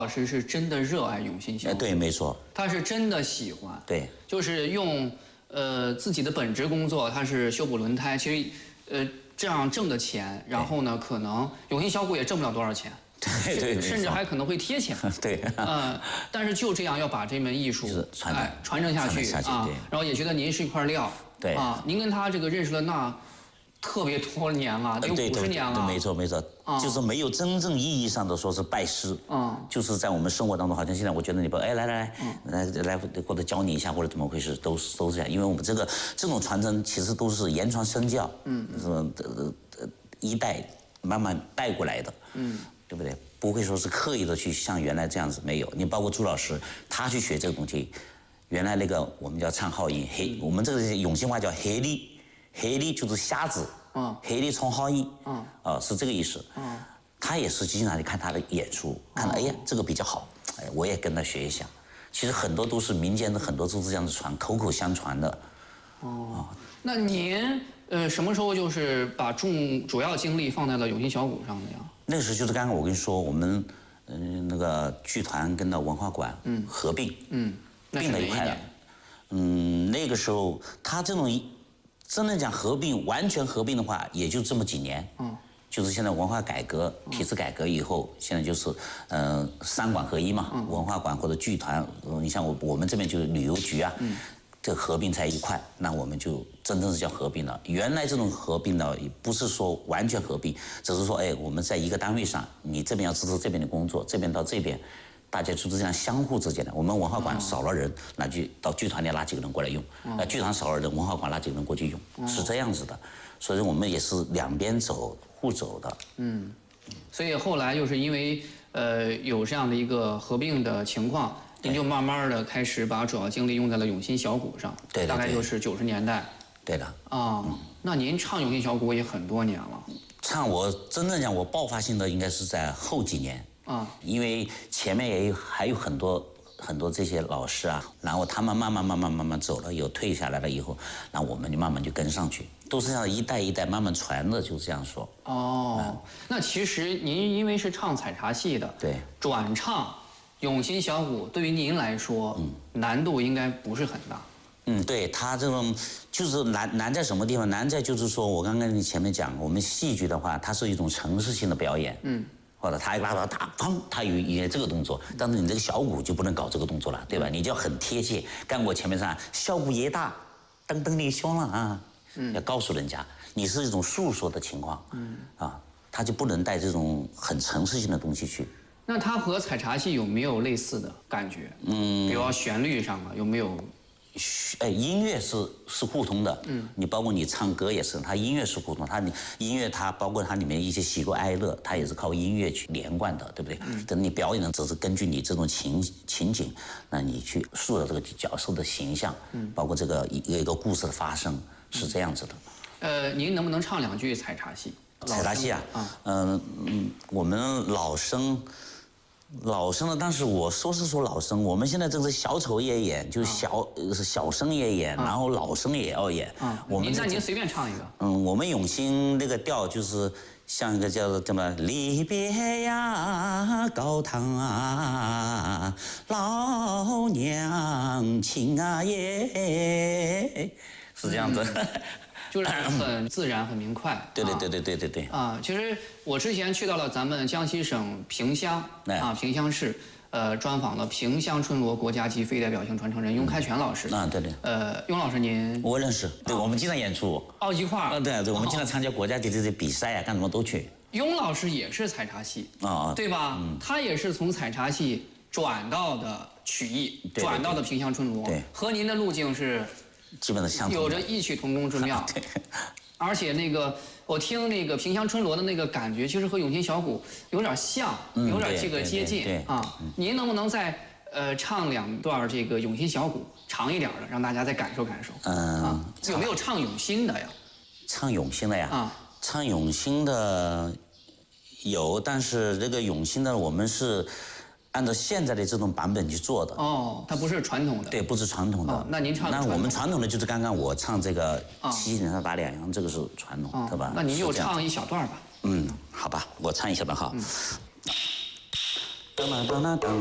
老师是真的热爱永兴小鼓， 对，没错， 他是真的喜欢， 对， 就是用自己的本职工作，他是修补轮胎，其实这样挣的钱，然后呢，可能永兴小鼓也挣不了多少钱， 对， 甚至还可能会贴钱， 对， 但是就这样要把这门艺术传承下去啊，然后也觉得您是一块料， 对啊，您跟他这个认识了那特别多年了，有50年了， 没错，就是没有真正意义上的说是拜师，就是在我们生活当中，好像现在我觉得你不，哎，来，或者教你一下，或者怎么回事，都是这样，因为我们这种传承其实都是言传身教，一代慢慢带过来的，对不对？不会说是刻意的去像原来这样子，没有。你包括朱老师，他去学这个东西，原来那个我们叫唱好音，我们这个永兴话叫黑力。黑力就是瞎子，黑力唱好音，是这个意思。他也是经常去看他的演出，看到哎呀这个比较好，哎我也跟他学一下。其实很多都是民间的，很多都是这样子传，口口相传的。 那您什么时候就是把主要精力放在了永兴小鼓上的呀？ 那个时候就是刚刚我跟你说，我们那个剧团跟到文化馆合并，并了一块了。那个时候他这种。真的讲合并，完全合并的话，也就这么几年。就是现在文化改革、体制改革以后，现在就是三馆合一嘛，文化馆或者剧团，你像我们这边就是旅游局啊，这合并在一块，那我们就真正是叫合并了。原来这种合并呢，也不是说完全合并，只是说哎我们在一个单位上，你这边要支持这边的工作，这边到这边。大家就是这样相互之间的。我们文化馆少了人，那就到剧团里拉几个人过来用；剧团少了人，文化馆拉几个人过去用，是这样子的。所以我们也是两边走，互走的。 所以后来就是因为有这样的一个合并的情况，您就慢慢的开始把主要精力用在了永兴小鼓上。对，大概就是90年代。 对的。 那您唱永兴小鼓也很多年了。 唱我真正讲，我爆发性的应该是在后几年。因为前面还有很多这些老师啊，然后他们慢慢走了，有退下来了以后，然后我们就慢慢就跟上去，都是这样一代一代慢慢传的，就这样说。 那其实您因为是唱采茶戏的， 对， 转唱永兴小鼓对于您来说，难度应该不是很大。 对，他这种就是难在什么地方？难在就是说我刚刚你前面讲，我们戏剧的话，它是一种程式性的表演。或者他一拉到他砰，他有这个动作，但是你这个小鼓就不能搞这个动作了，对吧？你就要很贴切。刚我前面上小鼓也大，噔噔的响了啊，要告诉人家你是一种诉说的情况，他就不能带这种很程式性的东西去。 那它和采茶戏有没有类似的感觉？比如说旋律上啊，有没有？ 音乐是互通的，你包括你唱歌也是，它音乐是互通，音乐它包括它里面一些喜怒哀乐，它也是靠音乐去连贯的，对不对？等你表演的只是根据你这种情景，那你去塑造这个角色的形象，包括这个一个故事的发生，是这样子的。 您能不能唱2句采茶戏？ 采茶戏啊，我们老生的，但是我说老生，我们现在正是小丑也演，就是小生也演，然后老生也要演。 那您随便唱一个。 我们永兴那个调就是像一个叫做什么离别呀，高堂啊，老娘亲啊耶，是这样子。 就是很自然、很明快。 对。 其实我之前去到了咱们江西省萍乡萍乡市，专访了萍乡春锣国家级非代表性传承人雍开全老师。对。雍老师您我认识，对，我们经常演出。 一块儿。 对，我们经常参加国家级的这些比赛啊，干什么都去。 雍老师也是采茶戏对吧？他也是从采茶戏转到的曲艺，转到的萍乡春锣。对，和您的路径是。 基本的相同， 有着异曲同工之妙。而且我听那个萍乡春锣的那个感觉，其实和永兴小鼓有点像，有点这个接近您能不能再唱2段这个永兴小鼓长一点的，让大家再感受感受？有没有唱永兴的呀？ 唱永兴的呀？唱永兴的有，但是这个永兴的我们是。按照现在的这种版本去做的它不是传统的， 对，不是传统的。 那您唱， 那我们传统的就是刚刚我唱这个七星上打两阳，这个是传统，对吧？ 那您就唱一小段吧。 好吧，我唱一小段哈。 当当当当当。